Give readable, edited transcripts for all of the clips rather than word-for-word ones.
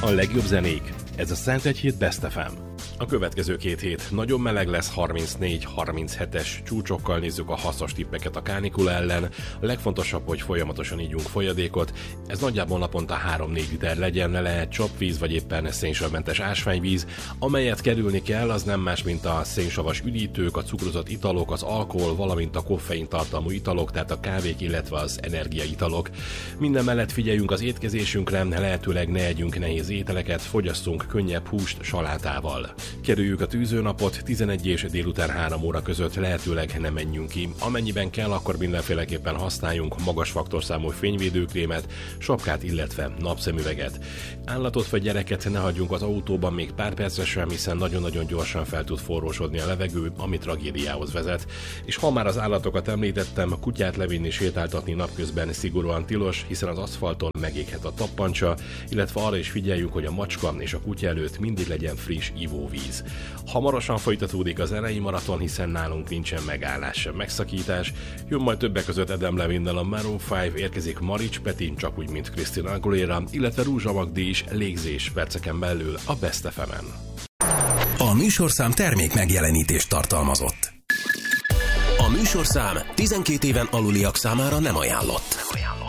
A legjobb zenék. Ez a Szent Hét Best FM. A következő 2 hét nagyon meleg lesz, 34-37-es csúcsokkal nézzük a hasznos tippeket a kánikula ellen. A legfontosabb, hogy folyamatosan ígyunk folyadékot. Ez nagyjából naponta 3-4 liter legyen, ne lehet csapvíz vagy éppen szénsavmentes ásványvíz. Amelyet kerülni kell, az nem más, mint a szénsavas üdítők, a cukrozott italok, az alkohol, valamint a koffein tartalmú italok, tehát a kávék, illetve az energiaitalok. Minden mellett figyeljünk az étkezésünkre, lehetőleg ne együnk nehéz ételeket, fogyasszunk könnyebb húst salátával. Kerüljük a tűzőnapot, 11 és délután 3 óra között lehetőleg ne menjünk ki. Amennyiben kell, akkor mindenféleképpen használjunk magas faktorszámú fényvédőkrémet, sapkát, illetve napszemüveget. Állatot vagy gyereket ne hagyjunk az autóban még pár percre sem, hiszen nagyon-nagyon gyorsan fel tud forrósodni a levegő, ami tragédiához vezet. És ha már az állatokat említettem, kutyát levinni, sétáltatni napközben szigorúan tilos, hiszen az aszfalton megéghet a tappancsa, illetve arra is figyeljünk, hogy a macska és a kutya előtt mindig legyen friss ivóvíz. Hamarosan folytatódik az zenei maraton, hiszen nálunk nincsen megállás sem megszakítás. Jön majd többek között Adam Levinnel a Maroon 5, érkezik Marics Peti, csak úgy, mint Christina Aguilera, illetve Rúzsa Magdi is légzés perceken belül a Best FM-en. A műsorszám termék megjelenítést tartalmazott. A műsorszám 12 éven aluliak számára nem ajánlott.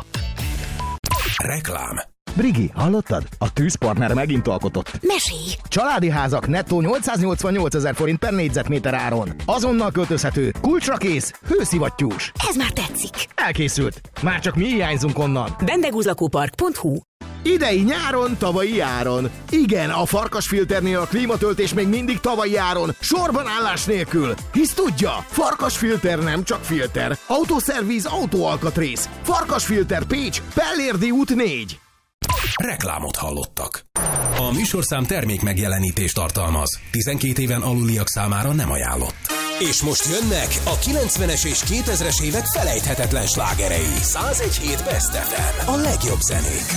Reklám. Brigi, hallottad? A tűzpartner megint alkotott. Mesélj! Családi házak nettó 888 000 forint per négyzetméter áron. Azonnal költözhető, kulcsra kész, hőszivattyús. Ez már tetszik. Elkészült. Már csak mi hiányzunk onnan. Bendegúzlakópark.hu. Idei nyáron, tavalyi áron. Igen, a Farkasfilternél a klímatöltés még mindig tavalyi áron. Sorban állás nélkül. Hisz tudja, Farkasfilter nem csak filter. Autószervíz, autóalkatrész. Farkasfilter Pécs, Pellérdi út 4. Reklámot hallottak. A műsorszám termék megjelenítést tartalmaz. 12 éven aluliak számára nem ajánlott. És most jönnek a 90-es és 2000-es évek felejthetetlen slágerei. 101 hét Best FM. A legjobb zenék.